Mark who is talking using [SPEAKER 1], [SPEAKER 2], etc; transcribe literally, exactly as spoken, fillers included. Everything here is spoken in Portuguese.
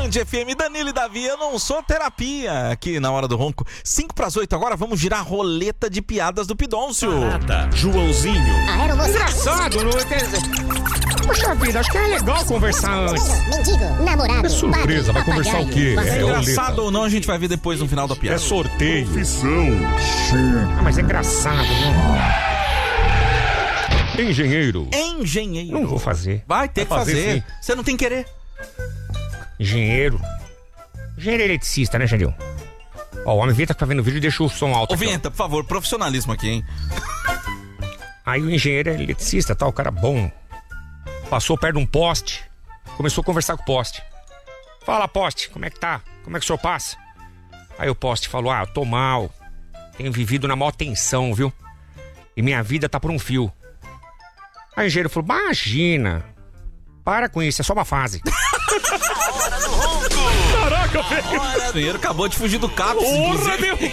[SPEAKER 1] Band F M, Danilo e Davi, eu não sou terapia. Aqui na Hora do Ronco, cinco para as oito agora, vamos girar a roleta de piadas do Pidôncio.
[SPEAKER 2] Barata, Joãozinho.
[SPEAKER 3] Engraçado, não é? Poxa vida, acho que é legal conversar antes.
[SPEAKER 4] Mendigo, namorado,
[SPEAKER 3] É surpresa, vai conversar o quê?
[SPEAKER 1] É
[SPEAKER 3] É
[SPEAKER 1] engraçado
[SPEAKER 3] roleta.
[SPEAKER 1] ou não, a gente vai ver depois no final da
[SPEAKER 3] É
[SPEAKER 1] piada.
[SPEAKER 3] sorteio.
[SPEAKER 2] Profissão.
[SPEAKER 3] Ah, mas é engraçado, não? Engenheiro.
[SPEAKER 1] Engenheiro.
[SPEAKER 3] Não vou fazer.
[SPEAKER 1] Vai ter
[SPEAKER 3] Vai
[SPEAKER 1] que
[SPEAKER 3] fazer,
[SPEAKER 1] fazer.
[SPEAKER 3] sim.
[SPEAKER 1] Você não tem querer.
[SPEAKER 3] Engenheiro. Engenheiro eletricista, né, Jandil? Ó, o homem Vinheta que tá vendo o vídeo e deixa o som alto.
[SPEAKER 1] Ô,
[SPEAKER 3] aqui, ó.
[SPEAKER 1] Vinheta, por favor, profissionalismo aqui, hein?
[SPEAKER 3] Aí o engenheiro é eletricista, tal, o cara bom. Passou perto de um poste, começou a conversar com o poste. Fala, poste, como é que tá? Como é que o senhor passa? Aí o poste falou, ah, eu tô mal. Tenho vivido na maior tensão, viu? E minha vida tá por um fio. Aí o engenheiro falou, imagina. Para com isso, é só uma fase.
[SPEAKER 1] Caraca, velho. O engenheiro acabou de fugir do CAPS,
[SPEAKER 3] Porra,
[SPEAKER 1] inclusive.
[SPEAKER 3] meu!